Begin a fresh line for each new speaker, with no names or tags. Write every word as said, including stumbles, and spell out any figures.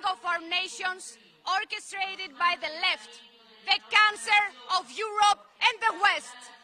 of our nations orchestrated by the left, the cancer of Europe and the West.